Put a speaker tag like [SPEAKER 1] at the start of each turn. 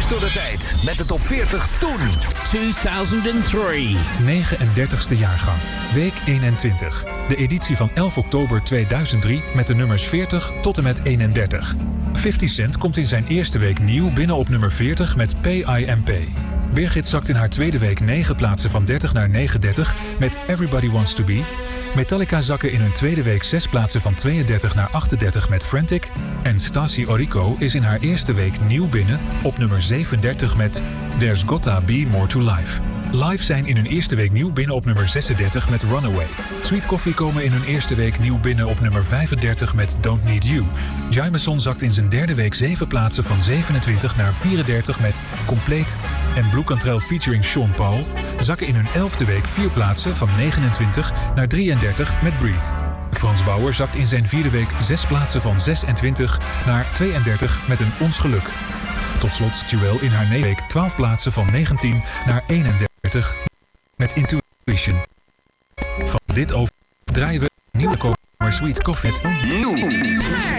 [SPEAKER 1] door de tijd met de top 40 toen.
[SPEAKER 2] 2003.
[SPEAKER 3] 39ste jaargang. Week 21. De editie van 11 oktober 2003 met de nummers 40 tot en met 31. 50 Cent komt in zijn eerste week nieuw binnen op nummer 40 met P.I.M.P. Birgit zakt in haar tweede week 9 plaatsen van 30 naar 39 met Everybody Wants to Be. Metallica zakken in hun tweede week 6 plaatsen van 32 naar 38 met Frantic. En Stacey Orrico is in haar eerste week nieuw binnen op nummer 37 met There's Gotta Be More to Life. Live zijn in hun eerste week nieuw binnen op nummer 36 met Runaway. Sweet Coffee komen in hun eerste week nieuw binnen op nummer 35 met Don't Need You. Jameson zakt in zijn derde week 7 plaatsen van 27 naar 34 met Complete. En Blue Cantrell featuring Sean Paul zakken in hun 11e week 4 plaatsen van 29 naar 33 met Breathe. Frans Bauer zakt in zijn vierde week 6 plaatsen van 26 naar 32 met Een Ons Geluk. Tot slot Jewel in haar week 12 plaatsen van 19 naar 31 met Intuition. Van dit over draaien we nieuwe komer Sweet Coffee.